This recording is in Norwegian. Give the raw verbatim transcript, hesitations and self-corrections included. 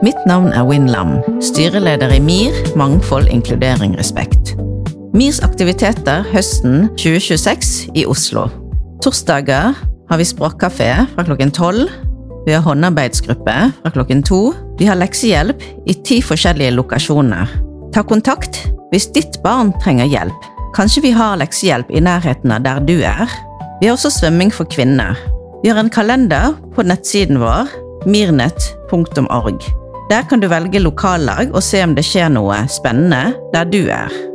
Mitt navn er Win Lam, styreleder i M I R, Mangfold, Inkludering, Respekt. M I Rs aktiviteter høsten tjue tjueseks i Oslo. Torsdager har vi språkkafé fra klokken tolv, vi har håndarbeidsgruppe fra klokken to, vi har leksehjelp i ti forskjellige lokasjoner. Ta kontakt hvis ditt barn trenger hjelp. Kanskje vi har leksehjelp i nærheten av der du er. Vi har også svømming for kvinner. Vi har en kalender på nettsiden vår, mirnet punktum org. Der kan du velge lokallag og se om det skjer noe spennende der du er.